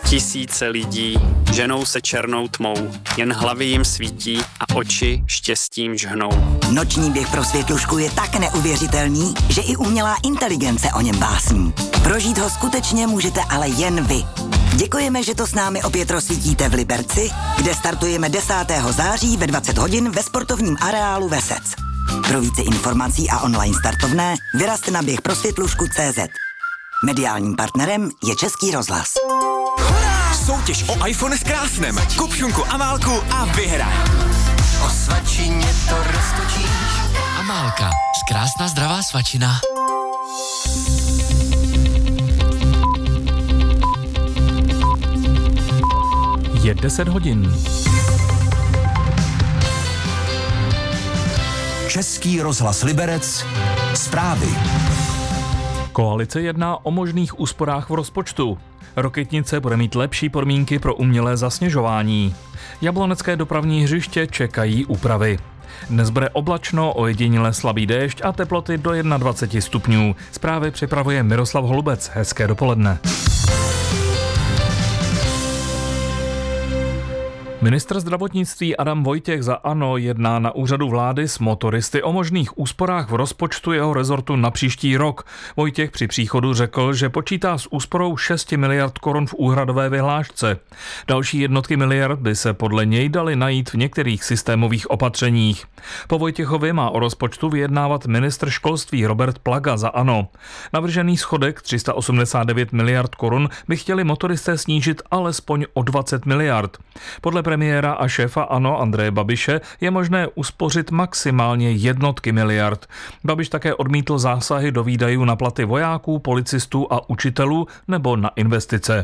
Tisíce lidí ženou se černou tmou, jen hlavy jim svítí a oči štěstím žhnou. Noční běh pro Světlušku je tak neuvěřitelný, že i umělá inteligence o něm básní. Prožít ho skutečně můžete ale jen vy. Děkujeme, že to s námi opět rozsvítíte v Liberci, kde startujeme 10. září ve 20 hodin ve sportovním areálu Vesec. Pro více informací a online startovné vyrazte na běhprosvětlušku.cz. Mediálním partnerem je Český rozhlas. Soutěž o iPhone s krásnem. Kup šunku Amálku a vyhraj. O svačině to roztočíš. Amálka, krásná zdravá svačina. Je 10 hodin. Český rozhlas Liberec. Zprávy. Koalice jedná o možných úsporách v rozpočtu. Rokytnice bude mít lepší podmínky pro umělé zasněžování. Jablonecké dopravní hřiště čekají úpravy. Dnes bude oblačno, ojediněle slabý déšť a teploty do 21 stupňů. Zprávy připravuje Miroslav Holubec. Hezké dopoledne. Ministr zdravotnictví Adam Vojtěch za ANO jedná na úřadu vlády s motoristy o možných úsporách v rozpočtu jeho rezortu na příští rok. Vojtěch při příchodu řekl, že počítá s úsporou 6 miliard korun v úhradové vyhlášce. Další jednotky miliard by se podle něj daly najít v některých systémových opatřeních. Po Vojtěchovi má o rozpočtu vyjednávat ministr školství Robert Plaga za ANO. Navržený schodek 389 miliard korun by chtěli motoristé snížit alespoň o 20 miliard. Podle premiéra a šéfa ANO Andreje Babiše je možné uspořit maximálně jednotky miliard. Babiš také odmítl zásahy do výdajů na platy vojáků, policistů a učitelů nebo na investice.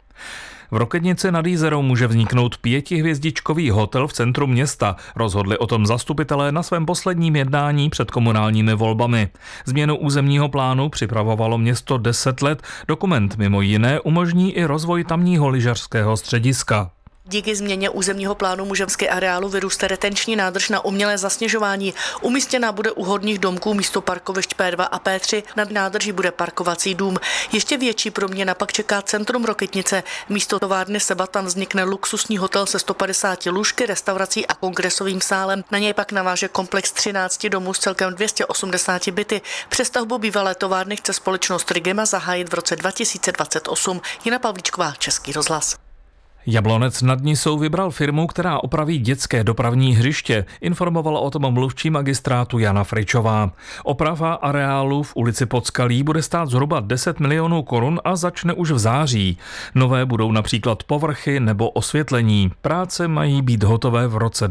V Rokytnici nad Jízerou může vzniknout 5hvězdičkový hotel v centru města. Rozhodli o tom zastupitelé na svém posledním jednání před komunálními volbami. Změnu územního plánu připravovalo město 10 let. Dokument mimo jiné umožní i rozvoj tamního lyžařského střediska. Díky změně územního plánu můžemské areálu vyrůste retenční nádrž na umělé zasněžování. Umístěná bude u hodných domků místo parkovišť P2 a P3. Nad nádrží bude parkovací dům. Ještě větší proměna pak čeká centrum Rokytnice. Místo továrny Seba tam vznikne luxusní hotel se 150 lůžky, restaurací a kongresovým sálem. Na něj pak naváže komplex 13 domů s celkem 280 byty. Přestavbu bývalé továrny chce společnost Rigema zahájit v roce 2028. Jana Pavlíčková, Český rozhlas. Jablonec nad Nisou vybral firmu, která opraví dětské dopravní hřiště, informovala o tom mluvčí magistrátu Jana Fričová. Oprava areálu v ulici Podskalí bude stát zhruba 10 milionů korun a začne už v září. Nové budou například povrchy nebo osvětlení. Práce mají být hotové v roce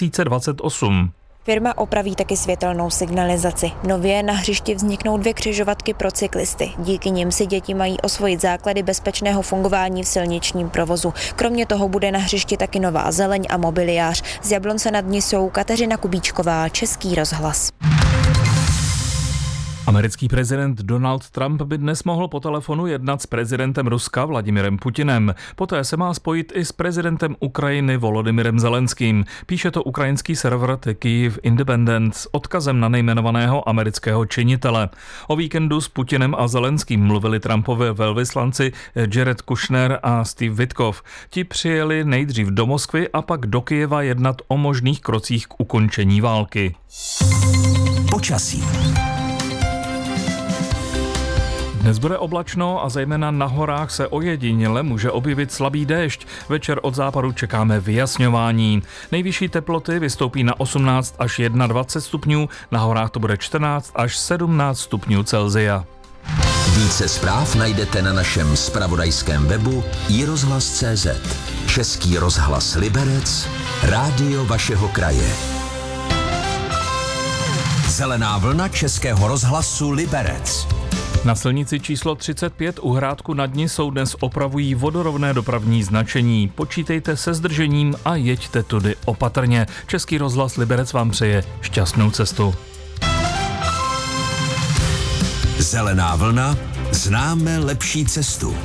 2028. Firma opraví taky světelnou signalizaci. Nově na hřišti vzniknou 2 křižovatky pro cyklisty. Díky nim si děti mají osvojit základy bezpečného fungování v silničním provozu. Kromě toho bude na hřišti taky nová zeleň a mobiliář. Z Jablonce nad Nisou Kateřina Kubíčková, Český rozhlas. Americký prezident Donald Trump by dnes mohl po telefonu jednat s prezidentem Ruska Vladimirem Putinem. Poté se má spojit i s prezidentem Ukrajiny Volodymyrem Zelenským. Píše to ukrajinský server The Kyiv Independent s odkazem na nejmenovaného amerického činitele. O víkendu s Putinem a Zelenským mluvili Trumpovi velvyslanci Jared Kushner a Steve Witkoff. Ti přijeli nejdřív do Moskvy a pak do Kyjeva jednat o možných krocích k ukončení války. Počasí. Dnes bude oblačno a zejména na horách se ojediněle může objevit slabý déšť. Večer od západu čekáme vyjasňování. Nejvyšší teploty vystoupí na 18 až 21 stupňů, na horách to bude 14 až 17 stupňů Celsia. Více zpráv najdete na našem zpravodajském webu iRozhlas.cz. Český rozhlas Liberec, rádio vašeho kraje. Zelená vlna Českého rozhlasu Liberec. Na silnici číslo 35 u Hrádku nad Nisou dnes opravují vodorovné dopravní značení. Počítejte se zdržením a jeďte tudy opatrně. Český rozhlas Liberec vám přeje šťastnou cestu. Zelená vlna, známe lepší cestu.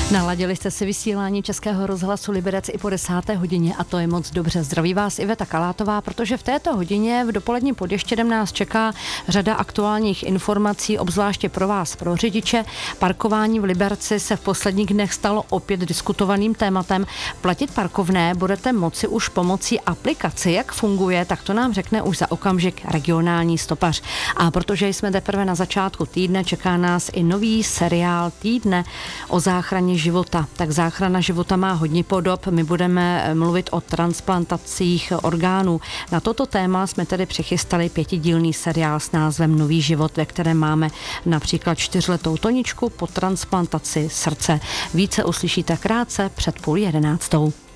Naladili jste si vysílání Českého rozhlasu Liberec i po 10. hodině a to je moc dobře. Zdraví vás Iveta Kalátová, protože v této hodině v dopoledním podještědem nás čeká řada aktuálních informací, obzvláště pro vás, pro řidiče. Parkování v Liberci se v posledních dnech stalo opět diskutovaným tématem. Platit parkovné budete moci už pomocí aplikace. Jak funguje, tak to nám řekne už za okamžik regionální stopař. A protože jsme teprve na začátku týdne, čeká nás i nový seriál týdne o záchraně života. Tak záchrana života má hodně podob. My budeme mluvit o transplantacích orgánů. Na toto téma jsme tedy přichystali 5dílný seriál s názvem Nový život, ve kterém máme například 4letou Toničku po transplantaci srdce. Více uslyšíte krátce před 10:30.